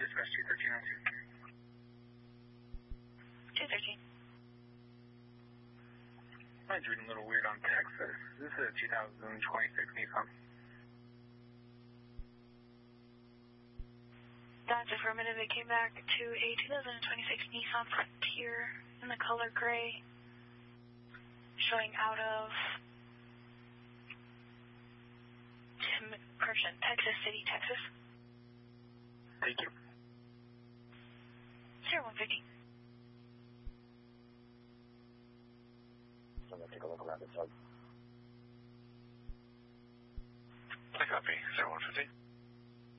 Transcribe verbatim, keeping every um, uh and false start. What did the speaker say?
Dispatch two thirteen oh two. two thirteen. Mine's reading a little weird on Texas. This is a two thousand twenty-six Nissan. That's affirmative. It came back to a two thousand twenty-six Nissan Frontier in the color gray, showing out of Tim, correction, Texas City, Texas. Thank you. zero one fifty. I'm going to take a look around this side.